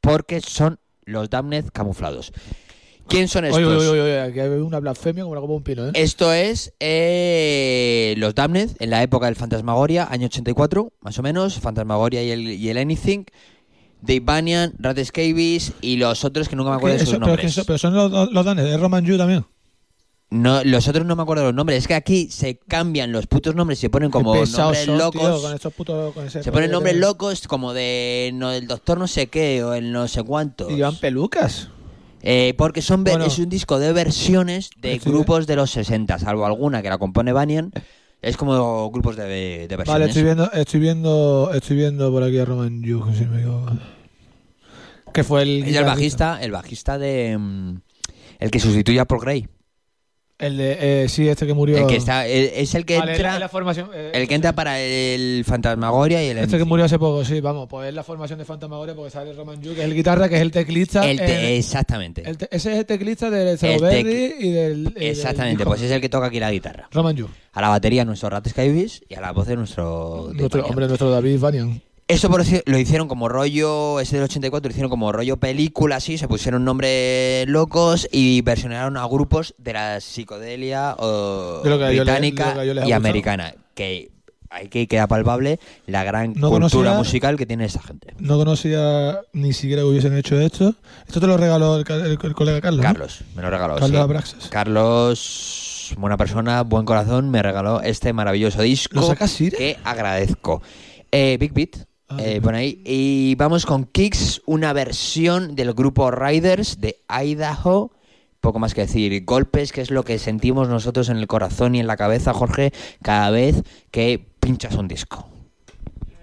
porque son los Damned camuflados. ¿Quién son estos? Oye, aquí hay una blasfemia como la copa de un pino, ¿eh? Esto es los Damned en la época del Fantasmagoria, año 84, más o menos. Fantasmagoria y el Anything. Dave Banyan, Rat Scabies y los otros que nunca me acuerdo de sus nombres. Pero son los Damned, ¿es Roman Yu también? No, los otros no me acuerdo de los nombres. Es que aquí se cambian los putos nombres y se ponen como nombres locos. Tío, con estos putos, se ponen nombres locos como de el doctor no sé qué o el no sé cuántos. ¿Y llevan pelucas? Porque es un disco de versiones de grupos de los 60, salvo alguna que la compone Banyan. Es como grupos de versiones. Vale, estoy viendo por aquí a Roman Yu, si me equivoco. Que fue el bajista de el que sustituye a Paul Gray. El de este que murió. El que está es el que entra la formación, el que entra para el Fantasmagoria y el este que murió hace poco, sí, vamos, pues es la formación de Fantasmagoria porque sale Roman Yu, que es el guitarra, que es el teclista. Exactamente. Ese es el teclista del Strawberry y del exactamente, pues es el que toca aquí la guitarra. Roman Yu. A la batería nuestro Rat Scabies y a la voz de nuestro David Banyan. Eso lo hicieron como rollo, ese del 84 lo hicieron como rollo película, así, se pusieron nombres locos y versionaron a grupos de la psicodelia británica y americana, que hay que queda palpable la gran cultura musical que tiene esa gente. No conocía ni siquiera que hubiesen hecho esto. Esto te lo regaló el colega Carlos. Carlos, ¿no? Me lo regaló. Carlos sí. Abraxas. Carlos, buena persona, buen corazón, me regaló este maravilloso disco. ¿Lo sacas, Sire? Que agradezco. Big Beat. Por ahí. Y vamos con Kicks, una versión del grupo Riders de Idaho. Poco más que decir. Golpes, que es lo que sentimos nosotros en el corazón y en la cabeza, Jorge, cada vez que pinchas un disco.